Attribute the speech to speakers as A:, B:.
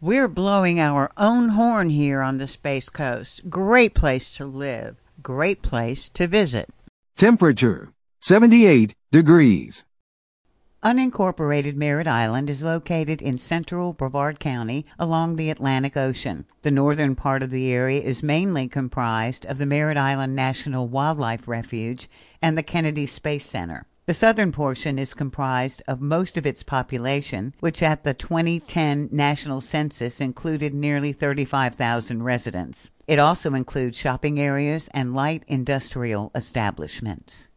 A: We're blowing our own horn here on the Space Coast. Great place to live. Great place to visit.
B: Temperature, 78 degrees.
A: Unincorporated Merritt Island is located in central Brevard County along the Atlantic Ocean. The northern part of the area is mainly comprised of the Merritt Island National Wildlife Refuge and the Kennedy Space Center. The southern portion is comprised of most of its population, which at the 2010 National Census included nearly 35,000 residents. It also includes shopping areas and light industrial establishments.